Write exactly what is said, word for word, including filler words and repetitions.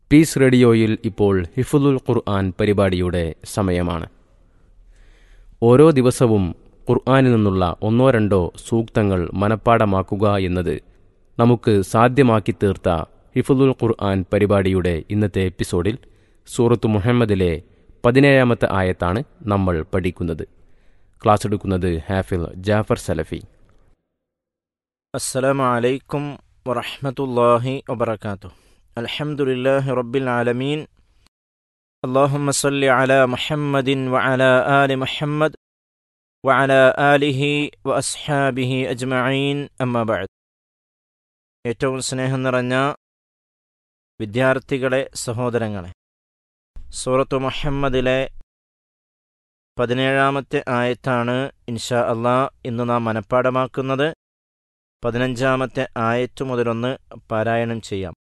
Piece റേഡിയോയിൽ ഇപ്പോൾ ഹിഫ്ളുൽ ഖുർആൻ പരിപാടിയുടെ സമയമാണ്. ഓരോ ദിവസവും ഖുർആനിൽ നിന്നുള്ള ഒന്നോ രണ്ടോ സൂക്തങ്ങൾ മനഃപ്പാടമാക്കുക എന്നത് നമുക്ക് സാധ്യമാക്കി തീർത്ത ഹിഫ്ളുൽ ഖുർആൻ പരിപാടിയുടെ ഇന്നത്തെ എപ്പിസോഡിൽ സൂറത്ത് മുഹമ്മദിലെ പതിനേഴാമത്തെ ആയത്താണ് നമ്മൾ പഠിക്കുന്നത്. ക്ലാസ് എടുക്കുന്നത് ഹാഫിൽ ജാഫർ സലഫി. അസ്സലാമു അലൈക്കും വറഹ്മത്തുള്ളാഹി വബറകാതുഹു. അൽഹംദുലില്ലാഹി റബ്ബിൽ ആലമീൻ. അല്ലാഹുമ്മ സ്വല്ലി അലാ മുഹമ്മദിൻ വഅലാ ആലി മുഹമ്മദ് വഅലാ ആലിഹി വഅസ്ഹാബിഹി അജ്മഈൻ. അമ്മാ ബഅദ്. ഏറ്റവും സ്നേഹം നിറഞ്ഞ വിദ്യാർത്ഥികളെ, സഹോദരങ്ങളെ, സൂറത്ത് മുഹമ്മദിലെ പതിനേഴാമത്തെ ആയത്താണ് ഇൻഷാ അല്ലാഹ് ഇന്ന് നാം മനഃപ്പാടമാക്കുന്നത്. പതിനഞ്ചാമത്തെ ആയത്ത് മുതലൊന്ന് പാരായണം ചെയ്യാം.